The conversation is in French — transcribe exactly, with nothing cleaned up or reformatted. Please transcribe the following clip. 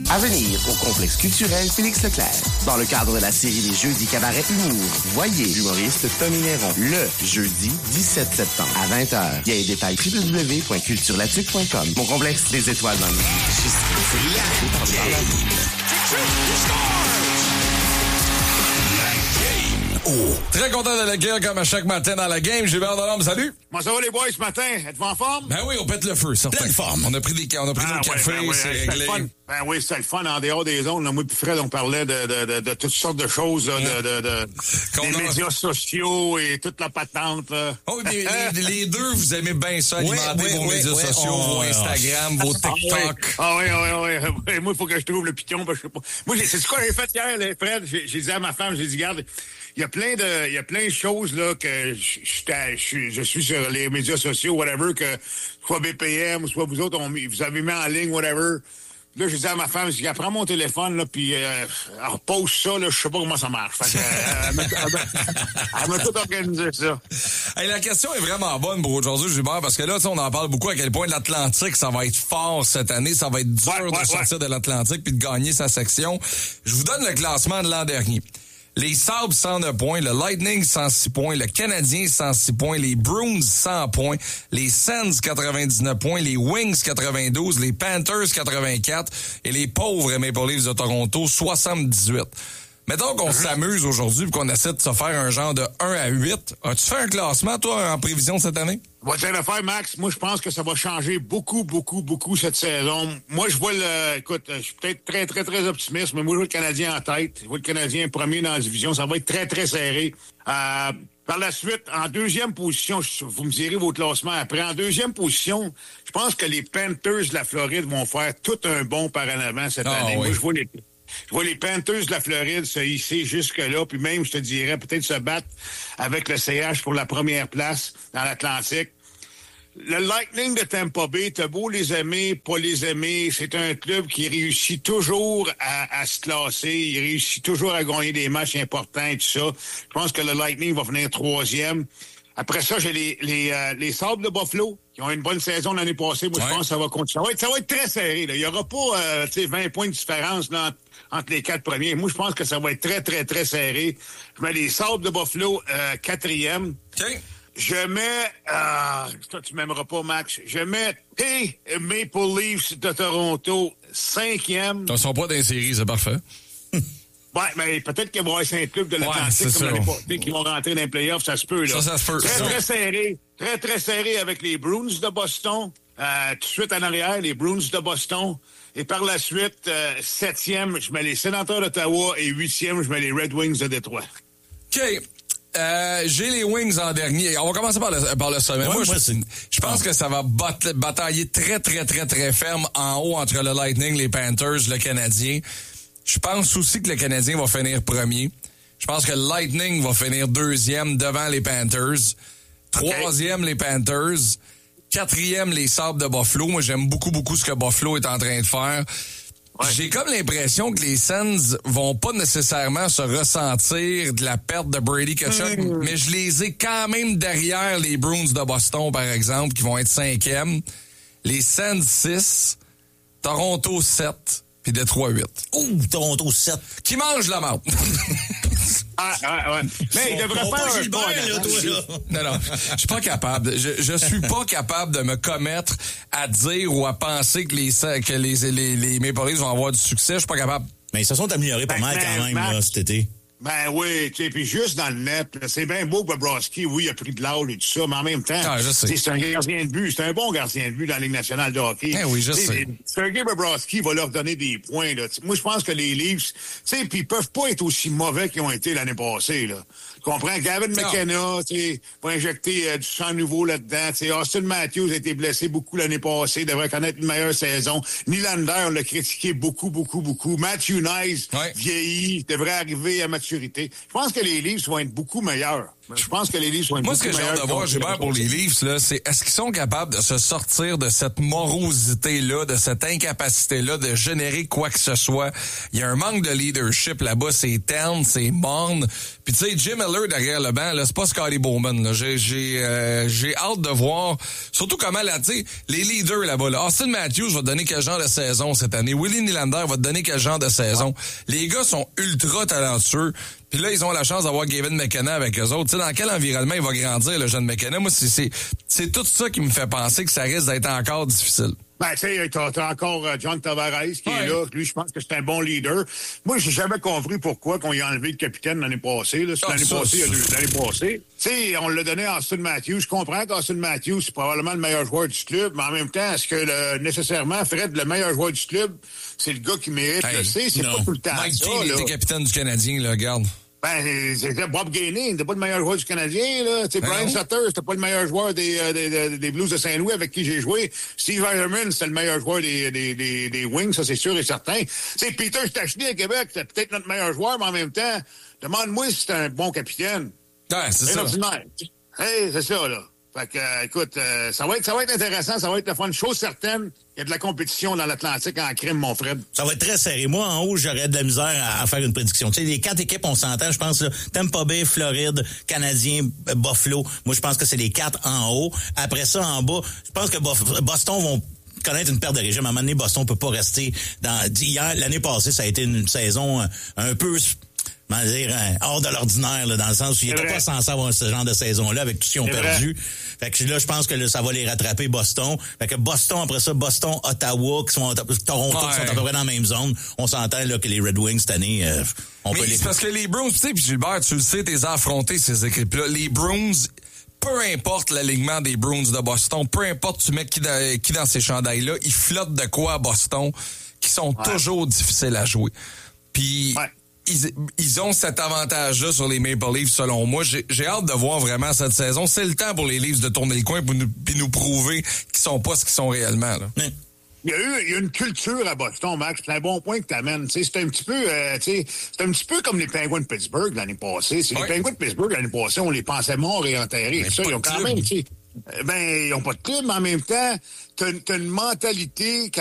À venir au complexe culturel Félix Leclerc. Dans le cadre de la série des Jeudis Cabaret Humour, voyez l'humoriste Tommy Néron le jeudi dix-sept septembre à vingt heures. Il y a des détails w w w point cultureladuc point com. Mon complexe des étoiles dans le Oh. Très content de l'accueillir comme à chaque matin dans la game. Gilbert Delorme, salut. Comment ça va les boys ce matin? Êtes-vous en forme? Ben oui, on pète le feu, certain. Pleine forme. On a pris des, on a pris ah, nos ouais, cafés, ben, ouais, c'est c'était réglé. le fun. Ben oui, c'était le fun en dehors des zones. Là, moi puis Fred, on parlait de, de, de, de toutes sortes de choses, là, de, de, de des a... médias sociaux et toute la patente. Là. Oh, les, les, les deux, vous aimez bien ça, alimenter oui, oui, vos oui, médias oui, sociaux, on... vos Instagram, vos TikTok. Ah oui, ah oui, ah oui. Moi, il faut que je trouve le piton, ben, je sais pas. Moi, c'est quoi j'ai fait hier, là, Fred? J'ai, j'ai dit à ma femme, j'ai dit, regarde, il y a plein de, il y a plein de choses, là, que je, je, je, je suis sur les médias sociaux, whatever, que soit B P M, soit vous autres, on, vous avez mis en ligne, whatever. Là, j'ai dit à ma femme, j'ai dit, prends mon téléphone, là, puis euh, repose ça, là, je sais pas comment ça marche. Fait que, euh, elle, m'a, elle m'a tout organisé ça. Hey, la question est vraiment bonne pour aujourd'hui, Gilbert, parce que là, on en parle beaucoup à quel point l'Atlantique, ça va être fort cette année, ça va être dur ouais, ouais, de sortir ouais. de l'Atlantique puis de gagner sa section. Je vous donne le classement de l'an dernier. Les Sabres, cent neuf points. Le Lightning, cent six points. Le Canadien, cent six points. Les Bruins, cent points. Les Sens, quatre-vingt-dix-neuf points. Les Wings, quatre-vingt-douze. Les Panthers, quatre-vingt-quatre. Et les pauvres Maple Leafs de Toronto, soixante-dix-huit. Mettons qu'on s'amuse aujourd'hui et qu'on essaie de se faire un genre de un à huit. As-tu fait un classement, toi, en prévision cette année? Va te le faire, Max. Moi, je pense que ça va changer beaucoup, beaucoup, beaucoup cette saison. Moi, je vois le... Écoute, je suis peut-être très, très, très optimiste, mais moi, je vois le Canadien en tête. Je vois le Canadien premier dans la division. Ça va être très, très serré. Euh, par la suite, en deuxième position, vous me direz vos classements après. En deuxième position, je pense que les Panthers de la Floride vont faire tout un bond par en avant cette ah, année. Oui. Moi, je vois les... Je vois les Panthers de la Floride se hisser jusque-là, puis même, je te dirais, peut-être se battre avec le C H pour la première place dans l'Atlantique. Le Lightning de Tampa Bay, t'as beau les aimer, pas les aimer, c'est un club qui réussit toujours à, à se classer, il réussit toujours à gagner des matchs importants et tout ça. Je pense que le Lightning va venir troisième. Après ça, j'ai les les euh, les Sabres de Buffalo qui ont une bonne saison l'année passée. Moi, ouais. je pense que ça va continuer. Ça va être, ça va être très serré. Là. Il n'y aura pas euh, vingt points de différence là, entre, entre les quatre premiers. Moi, je pense que ça va être très, très, très serré. Je mets les Sabres de Buffalo euh, quatrième. Okay. Je mets... Euh, toi, tu m'aimeras pas, Max. Je mets les Maple Leafs de Toronto cinquième. Ils ne sont pas dans les séries, c'est parfait. Ouais, mais peut-être qu'il va y avoir cinq clubs de l'Atlantique ouais, comme l'année passée qui vont rentrer dans les playoffs, ça se peut. Là. Ça, ça se peut. Très, très serré. Très, très serré avec les Bruins de Boston. Euh, tout de suite en arrière, les Bruins de Boston. Et par la suite, euh, septième, je mets les Sénateurs d'Ottawa et huitième, je mets les Red Wings de Détroit. OK. Euh, j'ai les Wings en dernier. On va commencer par le, par le sommet. Ouais, moi, moi je, je pense que ça va bat- batailler très, très, très, très ferme en haut entre le Lightning, les Panthers, le Canadien. Je pense aussi que le Canadien va finir premier. Je pense que le Lightning va finir deuxième devant les Panthers. Troisième, okay. les Panthers. Quatrième, les Sabres de Buffalo. Moi, j'aime beaucoup, beaucoup ce que Buffalo est en train de faire. Ouais. J'ai comme l'impression que les Sens vont pas nécessairement se ressentir de la perte de Brady Tkachuk, mmh. mais je les ai quand même derrière les Bruins de Boston, par exemple, qui vont être cinquième. Les Sens six, Toronto sept, puis Détroit huit. Ouh, Toronto sept. Qui mange la marde? Ah, ouais, ouais. Mais il devrait on faire un Gilbert, pas, là, toi, là. Non, non. Je suis pas capable. Je, je suis pas capable de me commettre à dire ou à penser que les, que les, les, les Maple Leafs vont avoir du succès. Je suis pas capable. Mais ils se sont améliorés pas ben, mal ben, quand même, Max, là, cet été. Ben oui, tu sais, puis juste dans le net, là, c'est bien beau que Bobrovsky, oui, il a pris de l'âge et tout ça, mais en même temps, ah, c'est un gardien de but, c'est un bon gardien de but dans la Ligue nationale de hockey. Eh oui, je t'sais, sais. Sergei Bobrovsky va leur donner des points, là. T'sais, moi, je pense que les Leafs, tu sais, puis ils peuvent pas être aussi mauvais qu'ils ont été l'année passée, là. Tu comprends? Gavin McKenna, tu sais, va injecter euh, du sang nouveau là-dedans. Tu sais, Austin Matthews a été blessé beaucoup l'année passée, devrait connaître une meilleure saison. Nylander l'a critiqué beaucoup, beaucoup, beaucoup. Matthew Nice, ouais. vieilli, devrait arriver à maturité. Je pense que les Leafs vont être beaucoup meilleurs. Je pense que les Leafs sont Moi, ce que j'ai hâte de voir, Gilbert, pour les Leafs, là, c'est est-ce qu'ils sont capables de se sortir de cette morosité-là, de cette incapacité-là de générer quoi que ce soit. Il y a un manque de leadership là-bas, c'est terne, c'est morne. Puis tu sais, Jim Miller derrière le banc, là, c'est pas Scotty Bowman. Là. J'ai, j'ai, euh, j'ai hâte de voir, surtout comment là, tu sais, les leaders là-bas. Là. Austin Matthews va te donner quel genre de saison cette année. Willie Nylander va te donner quel genre de saison. Les gars sont ultra talentueux. Puis là, ils ont la chance d'avoir Gavin McKenna avec eux autres. Tu sais, dans quel environnement il va grandir, le jeune McKenna? Moi, c'est, c'est, c'est tout ça qui me fait penser que ça risque d'être encore difficile. Ben, tu sais, t'as, t'as encore uh, John Tavares qui ouais. est là. Lui, je pense que c'est un bon leader. Moi, j'ai jamais compris pourquoi qu'on y a enlevé le capitaine l'année passée. Là. C'est Ah, l'année ça, passée, il y a ça. deux l'année passée. Tu sais, on l'a donné à Austin Matthews. Je comprends qu'Austin Matthews, c'est probablement le meilleur joueur du club, mais en même temps, est-ce que le, nécessairement, Fred, le meilleur joueur du club, c'est le gars qui mérite hey, le C? C'est non. pas tout le temps Mike ça, King là. était capitaine du Canadien, là, regarde. Ben, c'était Bob Gainey, il n'était pas le meilleur joueur du Canadien, là. Tu sais, Ben Brian non. Sutter, c'était pas le meilleur joueur des, euh, des, des, des Blues de Saint-Louis avec qui j'ai joué. Steve Yzerman, c'était le meilleur joueur des, des, des, des Wings, ça c'est sûr et certain. Tu sais, Peter Stachny à Québec, c'était peut-être notre meilleur joueur, mais en même temps, demande-moi si c'était un bon capitaine. Ouais, c'est C'est ça. ordinaire. Hey, c'est ça, là. Fait que, euh, écoute, euh, ça va être, ça va être intéressant, ça va être le fun. Chose certaine, il y a de la compétition dans l'Atlantique en crime, mon Fred. Ça va être très serré. Moi, en haut, j'aurais de la misère à, à faire une prédiction. Tu sais, les quatre équipes, on s'entend, je pense, là, Tampa Bay, Floride, Canadien, Buffalo. Moi, je pense que c'est les quatre en haut. Après ça, en bas, je pense que Boston vont connaître une perte de régime. À un moment donné, Boston peut pas rester dans... Hier, l'année passée, ça a été une saison un, un peu... comment dire, hein, hors de l'ordinaire, là, dans le sens où ils n'étaient pas censés avoir ce genre de saison-là avec tout ce qu'ils ont C'est perdu. Vrai. Fait que là, je pense que là, ça va les rattraper, Boston. Fait que Boston, après ça, Boston, Ottawa, qui sont Toronto, ouais. qui sont à peu près dans la même zone. On s'entend là que les Red Wings, cette année, euh, on Mais peut les... c'est parce que les Bruins, tu sais, puis Gilbert, tu le sais, t'es affronté ces équipes-là. Les Bruins... Peu importe l'alignement des Bruins de Boston, peu importe tu mets qui dans, qui dans ces chandails-là, ils flottent de quoi à Boston qui sont ouais. toujours difficiles à jouer. Puis ouais. ils, ils ont cet avantage-là sur les Maple Leafs, selon moi. J'ai, j'ai hâte de voir vraiment cette saison. C'est le temps pour les Leafs de tourner le coin puis nous, puis nous prouver qu'ils sont pas ce qu'ils sont réellement. Là. Mm. Il y a eu il y a une culture à Boston, Max. C'est un bon point que tu amènes. C'est un petit peu euh, c'est un petit peu comme les Penguins de Pittsburgh l'année passée. C'est ouais. Les Penguins de Pittsburgh l'année passée, on les pensait morts et enterrés. Ça, ils ont quand même, ben, ils n'ont pas de club, mais en même temps, t'as, t'as une mentalité